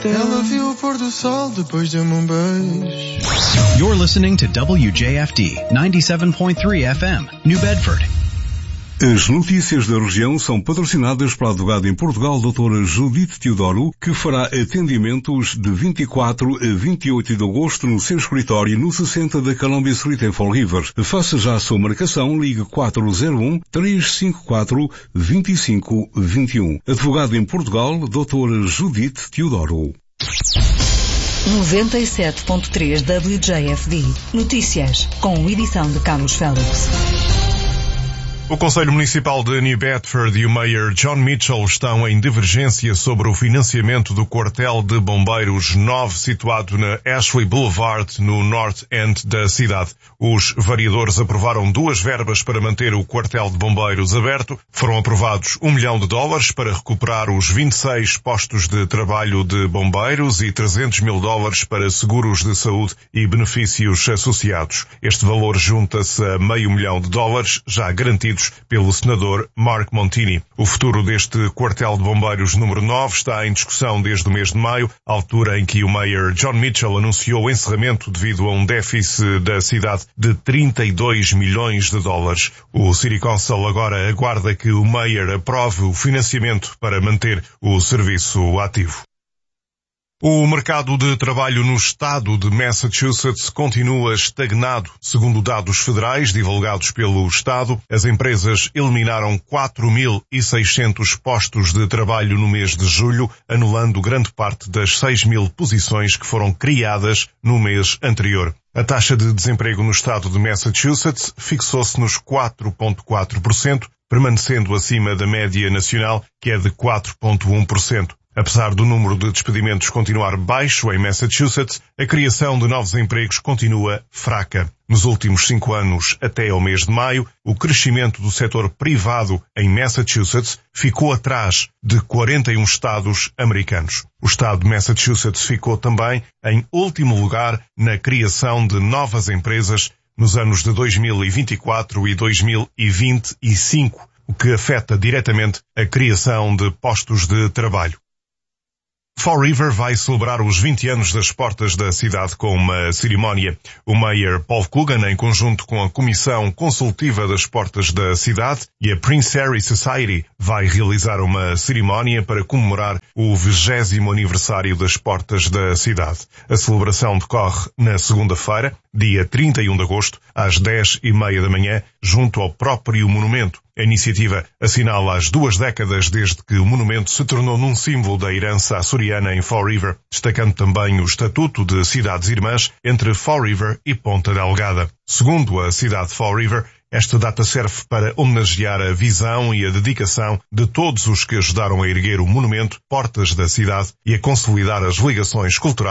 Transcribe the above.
Ela viu o pôr do sol, depois deu-me um beijo. You're listening to WJFD 97.3 FM, New Bedford. As notícias da região são patrocinadas pela advogada em Portugal, doutora Judite Teodoro, que fará atendimentos de 24 a 28 de agosto no seu escritório no 60 da Columbia Street em Fall River. Faça já a sua marcação, ligue 401-354-2521. Advogada em Portugal, doutora Judite Teodoro. 97.3 WJFD. Notícias, com edição de Carlos Félix. O Conselho Municipal de New Bedford e o Mayor John Mitchell estão em divergência sobre o financiamento do quartel de bombeiros 9 situado na Ashley Boulevard, no North End da cidade. Os vereadores aprovaram 2 verbas para manter o quartel de bombeiros aberto. Foram aprovados $1 milhão para recuperar os 26 postos de trabalho de bombeiros e $300 mil para seguros de saúde e benefícios associados. Este valor junta-se a $500 mil já garantidos pelo senador Mark Montini. O futuro deste quartel de bombeiros número 9 está em discussão desde o mês de maio, altura em que o Mayor John Mitchell anunciou o encerramento devido a um déficit da cidade de $32 milhões. O City Council agora aguarda que o Mayor aprove o financiamento para manter o serviço ativo. O mercado de trabalho no estado de Massachusetts continua estagnado. Segundo dados federais divulgados pelo estado, as empresas eliminaram 4.600 postos de trabalho no mês de julho, anulando grande parte das 6.000 posições que foram criadas no mês anterior. A taxa de desemprego no estado de Massachusetts fixou-se nos 4,4%, permanecendo acima da média nacional, que é de 4,1%. Apesar do número de despedimentos continuar baixo em Massachusetts, a criação de novos empregos continua fraca. Nos últimos 5 anos, até ao mês de maio, o crescimento do setor privado em Massachusetts ficou atrás de 41 estados americanos. O estado de Massachusetts ficou também em último lugar na criação de novas empresas nos anos de 2024 e 2025, o que afeta diretamente a criação de postos de trabalho. Fall River vai celebrar os 20 anos das portas da cidade com uma cerimónia. O Mayor Paul Coogan, em conjunto com a Comissão Consultiva das Portas da cidade e a Prince Harry Society, vai realizar uma cerimónia para comemorar o 20º aniversário das portas da cidade. A celebração decorre na segunda-feira, dia 31 de agosto, às 10h30 da manhã, junto ao próprio monumento. A iniciativa assinala as 2 décadas desde que o monumento se tornou num símbolo da herança açoriana em Fall River, destacando também o estatuto de cidades irmãs entre Fall River e Ponta Delgada. Segundo a cidade de Fall River, esta data serve para homenagear a visão e a dedicação de todos os que ajudaram a erguer o monumento Portas da Cidade e a consolidar as ligações culturais